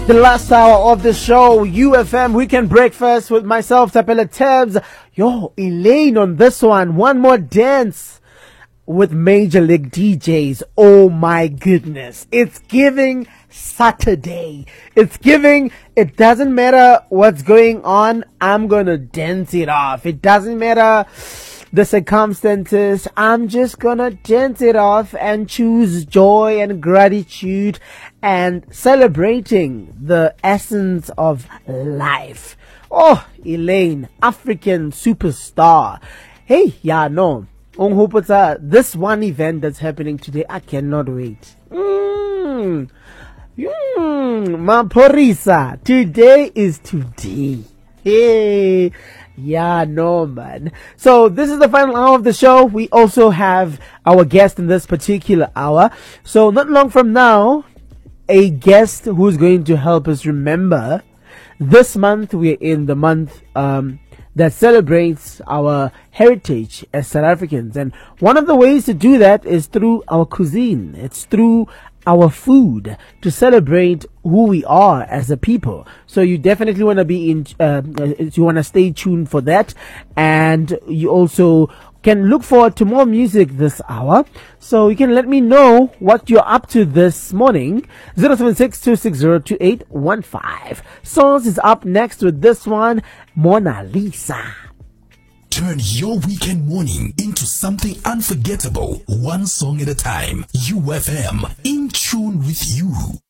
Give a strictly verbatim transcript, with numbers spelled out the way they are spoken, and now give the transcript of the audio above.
The last hour of the show, U F M Weekend Breakfast with myself, Tapela Tebs. Yo, Elaine on this one. One more dance with Major League D Js. Oh my goodness. It's giving Saturday. It's giving, it doesn't matter what's going on. I'm gonna dance it off. It doesn't matter the circumstances. I'm just gonna dance it off and choose joy and gratitude and celebrating the essence of life. Oh, Elaine, African superstar. Hey, yeah, no. Onghoputa, this one event that's happening today, I cannot wait. Mmm. Mmm. Maphorisa, today is today. Hey. Yeah, no, man. So this is the final hour of the show. We also have our guest in this particular hour. So not long from now, a guest who's going to help us remember. This month, we're in the month um, that celebrates our heritage as South Africans. And one of the ways to do that is through our cuisine. It's through our food to celebrate who we are as a people. So you definitely want to be in, uh, you want to stay tuned for that. And you also can look forward to more music this hour. So you can let me know what you're up to this morning. zero seven six, two six zero, two eight one five. Songs is up next with this one, Mona Lisa. Turn your weekend morning into something unforgettable, one song at a time. U F M, in tune with you.